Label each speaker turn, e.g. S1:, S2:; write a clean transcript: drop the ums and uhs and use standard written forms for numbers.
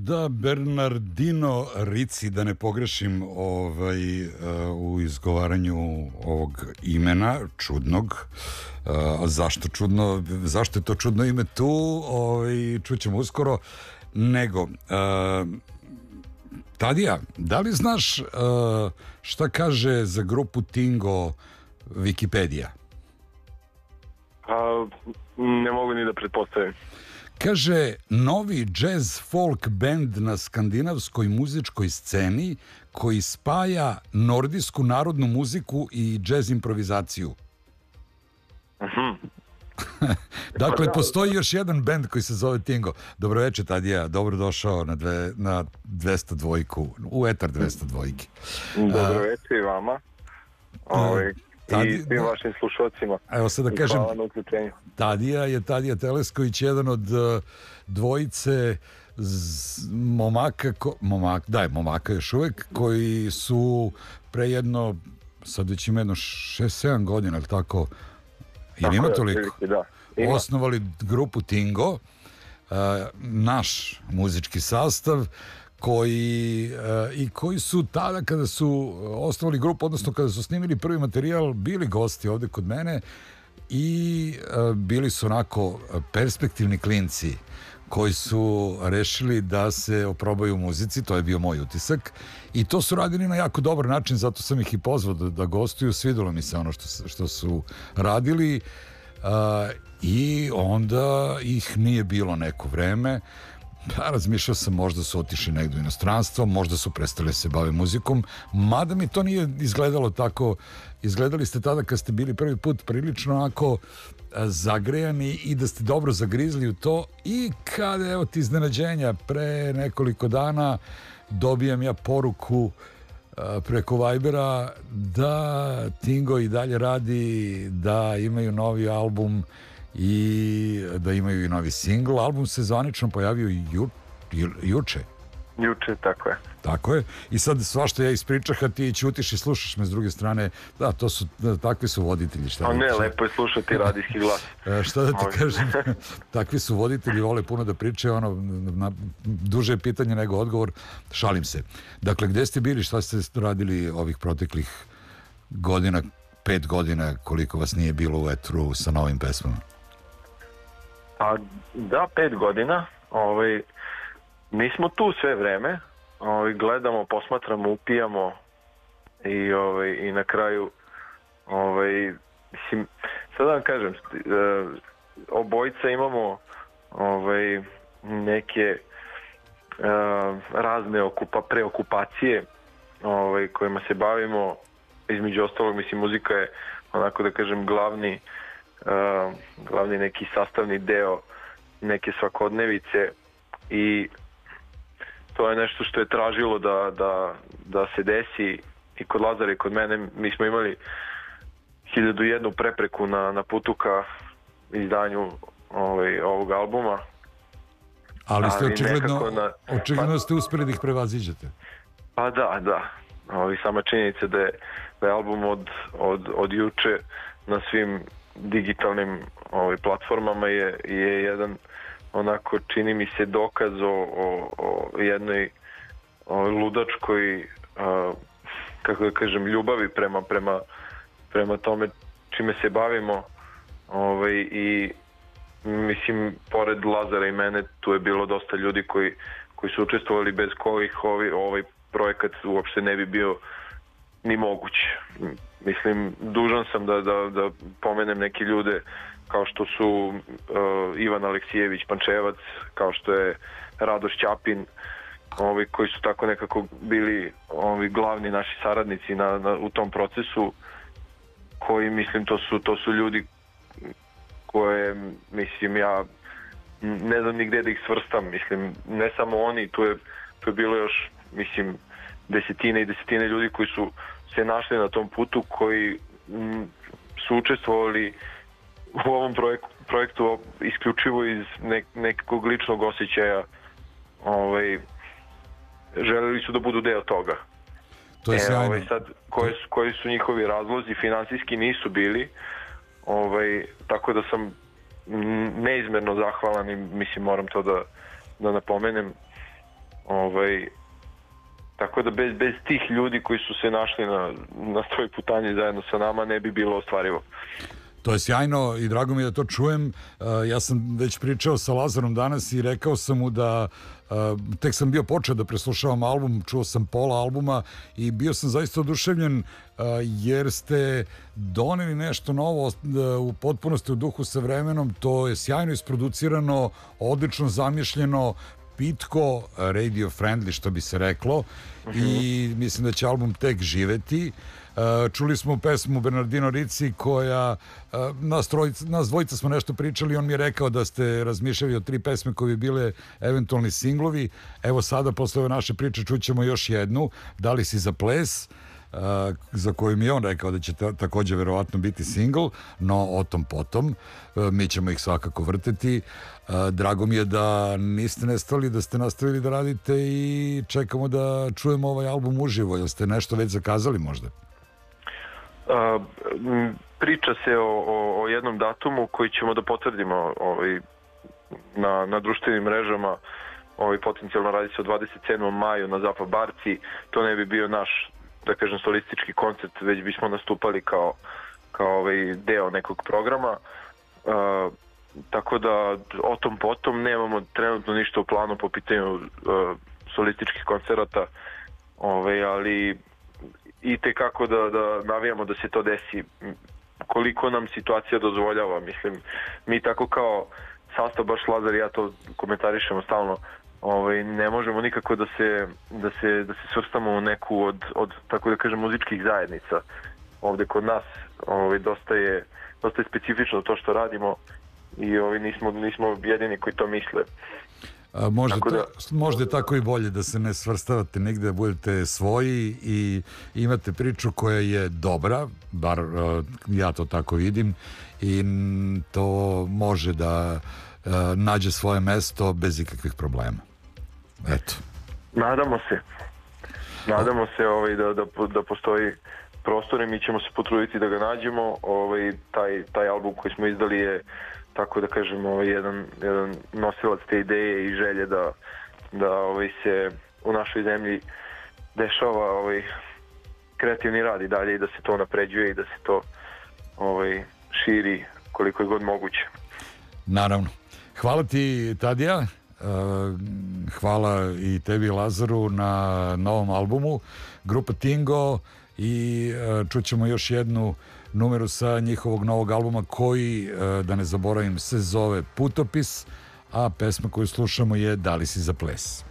S1: Da, Bernardino Ricci, da ne pogrešim u izgovaranju ovog imena, čudnog. A zašto čudno? Zašto je to čudno ime tu? Čućemo uskoro. Nego, Tadija, da li znaš šta kaže za grupu Tingo Wikipedija?
S2: Ne mogu ni da pretpostavim.
S1: Kaže, novi jazz folk band na skandinavskoj muzičkoj sceni koji spaja nordijsku narodnu muziku i jazz improvizaciju. Dakle, postoji još jedan band koji se zove Tingo. Dobroveče, Tadija, dobrodošao na 202, u Etar 202.
S2: Dobroveče i vama. I svim vašim slušalcima.
S1: Evo sad da kažem, Tadija je Tadija Telesković, jedan od dvojice momaka još uvek, koji su pre jedno, sad već ima jedno 6-7 godina, ali tako, ili ima toliko?
S2: Da, ima.
S1: Osnovali grupu Tingo, naš muzički sastav, koji su tada kada su osnovali grupu, odnosno kada su snimili prvi materijal, bili gosti ovde kod mene i bili su onako perspektivni klinci koji su rešili da se oprobaju u muzici, to je bio moj utisak, i to su radili na jako dobar način, zato sam ih i pozvao da gostuju, svidelo mi se ono što su radili, i onda ih nije bilo neko vreme. Razmišljao sam, možda su otišli negdje u inostranstvo, možda su prestali se bave muzikom, mada mi to nije izgledalo tako. Izgledali ste tada kad ste bili prvi put prilično onako zagrejani i da ste dobro zagrizli u to, i kada, evo ti iznenađenja, pre nekoliko dana dobijam ja poruku preko Vibera da Tingo i dalje radi, da imaju novi album i da imaju i novi singl. Album se zvanično pojavio juče.
S2: Juče, tako je.
S1: Tako je. I sad svašta ja ispričah, a ti ćutiš i slušaš me s druge strane. Da, takvi su voditelji.
S2: Lepo je slušati radijski glas.
S1: Šta da ti kažem? Takvi su voditelji, vole puno da pričaju, duže je pitanje nego odgovor. Šalim se. Dakle, gde ste bili, šta ste radili ovih proteklih godina, 5 godina, koliko vas nije bilo u etru sa novim pesmama?
S2: Da, 5 godina. Mi smo tu sve vreme. Gledamo, posmatramo, upijamo i na kraju mislim, sad da vam kažem, obojica imamo neke razne preokupacije kojima se bavimo. Između ostalog, mislim, muzika je, onako da kažem, glavni neki sastavni deo neke svakodnevice, i to je nešto što je tražilo da se desi i kod Lazara i kod mene. Mi smo imali 1001 prepreku na putu ka izdanju ovog albuma.
S1: Ali ste očigledno ste uspeli da ih prevaziđete.
S2: Pa da. Sama činjenica da je album od juče na svim digitalnim platformama je jedan, onako, čini mi se, dokaz o jednoj ludačkoj, kako da kažem, ljubavi prema tome čime se bavimo, i mislim, pored Lazara i mene, tu je bilo dosta ljudi koji su učestvovali, bez kojih ovaj projekat uopšte ne bi bio ni moguć. Mislim, dužan sam da pomenem neke ljude kao što su Ivan Aleksijević Pančevac, kao što je Radoš Ćapin, koji su tako nekako bili glavni naši saradnici u tom procesu, koji, mislim, to su ljudi koje, mislim, ja ne znam ni gde da ih svrstam. Mislim, ne samo oni, tu je bilo još, mislim, desetine i desetine ljudi koji su se našli na tom putu, koji su učestvovali u ovom projektu isključivo iz nekog ličnog osjećaja. Želeli su da budu deo toga.
S1: To je sjajno.
S2: Sad, koji su njihovi razlozi, finansijski nisu bili, tako da sam neizmerno zahvalan i, mislim, moram to da napomenem Tako da bez tih ljudi koji su se našli na toj putanji zajedno sa nama ne bi bilo ostvarivo.
S1: To je sjajno i drago mi je da to čujem. Ja sam već pričao sa Lazarom danas i rekao sam mu da tek sam bio počeo da preslušavam album, čuo sam pola albuma i bio sam zaista oduševljen jer ste doneli nešto novo u potpunosti u duhu sa vremenom. To je sjajno isproducirano, odlično zamišljeno, pitko, radio friendly, što bi se reklo, i mislim da će album tek živeti. Čuli smo pesmu Bernardino Ricci koja, nas dvojica smo nešto pričali, on mi je rekao da ste razmišljali o 3 pesme koje bi bile eventualni singlovi. Evo sada, posle ove naše priče, čućemo još jednu, Da li si za ples, za koju mi je on rekao da će također verovatno biti single, no o tom potom. Mi ćemo ih svakako vrteti. Drago mi je da niste nestali, da ste nastavili da radite i čekamo da čujemo ovaj album uživo. Jel ste nešto već zakazali možda?
S2: Priča se o jednom datumu koji ćemo da potvrdimo na društvenim mrežama. Potencijalno radi se o 27. maju na Zapa Barci. To ne bi bio naš, da kažem, solistički koncert, već bismo nastupali kao deo nekog programa. Tako da o tom potom nemamo trenutno ništa u planu po pitanju solističkih koncerata, ali i tekako da navijamo da se to desi koliko nam situacija dozvoljava. Mislim, mi tako kao sastav, baš Lazar i ja to komentarišemo stalno, ne možemo nikako da se svrstamo u neku od tako da kažem muzičkih zajednica. Ovde kod nas dosta je specifično to što radimo i nismo jedini koji to misle.
S1: Možda je tako i bolje da se ne svrstavate negde, da budete svoji i imate priču koja je dobra, bar ja to tako vidim, i to može da nađe svoje mesto bez ikakvih problema. Eto.
S2: Nadamo se da postoji prostor i mi ćemo se potruditi da ga nađemo. Taj album koji smo izdali je, tako da kažem, jedan nosilac te ideje i želje da se u našoj zemlji dešava kreativni rad i dalje i da se to napređuje i da se to širi koliko je god moguće.
S1: Naravno. Hvala ti, Tadija. Hvala i tebi, Lazaru, na novom albumu grupa Tingo, i čućemo još jednu numeru sa njihovog novog albuma koji, da ne zaboravim, se zove Putopis, a pesma koju slušamo je Da li si za ples.